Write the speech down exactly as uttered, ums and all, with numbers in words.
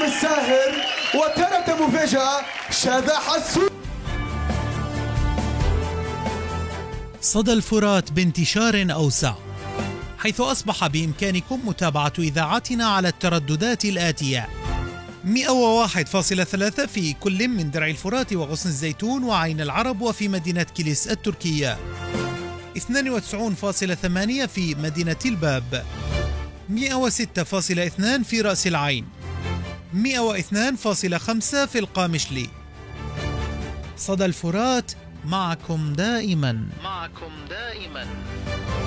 الساهر وترك مفاجأة شذا حسون. صدى الفرات بانتشار أوسع، حيث أصبح بإمكانكم متابعة إذاعتنا على الترددات الآتية: مئة وواحد فاصلة ثلاثة في كل من درع الفرات وغصن الزيتون وعين العرب وفي مدينة كيليس التركية، اثنين وتسعين فاصلة ثمانية في مدينة الباب، مئة وستة فاصلة اثنين في رأس العين، مئة واثنين فاصلة خمسة في القامشلي. صدى الفرات، معكم دائما. معكم دائما.